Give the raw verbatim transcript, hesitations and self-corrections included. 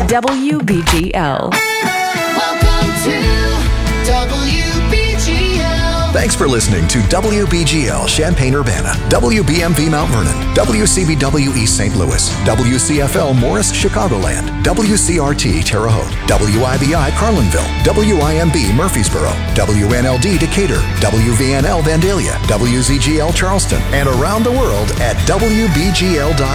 W B G L. Welcome to W B G L. Thanks for listening to W B G L Champaign-Urbana, W B M V Mount Vernon, W C B W East Saint Louis, W C F L Morris Chicagoland, W C R T Terre Haute, W I B I Carlinville, W I M B Murfreesboro, W N L D Decatur, W V N L Vandalia, W Z G L Charleston, and around the world at W B G L dot